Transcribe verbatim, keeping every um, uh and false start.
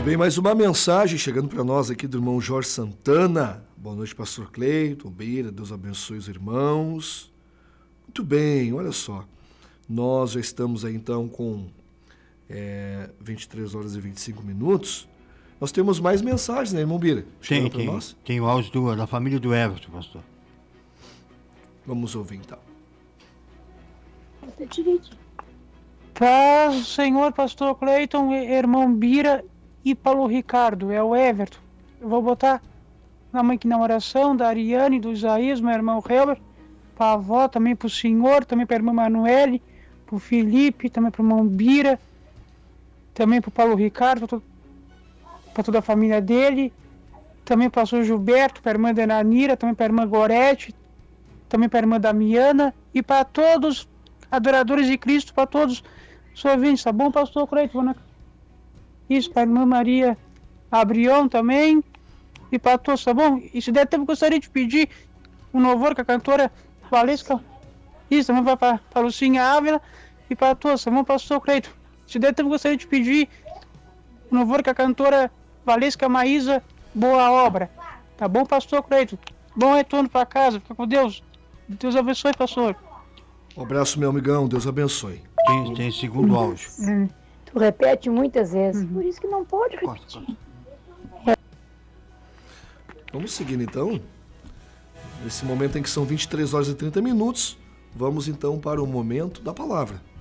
Bem, mais uma mensagem chegando para nós aqui do irmão Jorge Santana. Boa noite, pastor Cleiton, Beira, Deus abençoe os irmãos. Muito bem, olha só. Nós já estamos aí então com é, vinte e três horas e vinte e cinco minutos. Nós temos mais mensagens, né, irmão Bira? Tem, tem, nós. Tem o áudio do, da família do Everton, pastor. Vamos ouvir então. Paz, Senhor, pastor Cleiton, irmão Bira e Paulo Ricardo, é o Everton. Eu vou botar na mãe aqui na oração, da Ariane, do Isaías, meu irmão Helber, para a avó, também para o senhor, também para a irmã Manuele, para o Felipe, também para o irmão Bira, também para o Paulo Ricardo, para toda a família dele, também para o pastor Gilberto, para a irmã Denanira, também para a irmã Gorete, também para a irmã Damiana e para todos adoradores de Cristo, para todos os ouvintes, tá bom, pastor Cleiton? Isso, para a irmã Maria Abrião também, e para todos, tá bom? E se der tempo, gostaria de pedir um louvor com a cantora Valesca, isso, também vai para a Lucinha Ávila, e para todos, tá bom, pastor Cleiton? Se der tempo, gostaria de pedir um louvor com a cantora Valesca Maísa, Boa Obra, tá bom, pastor Cleiton? Bom retorno para casa, fica com Deus. Deus abençoe, pastor. Um abraço, meu amigão, Deus abençoe. Tem, tem segundo áudio. Hum, tu repete muitas vezes, uhum. Por isso que não pode repetir. Vamos seguindo então. Nesse momento em que são vinte e três horas e trinta minutos, vamos então para o momento da palavra.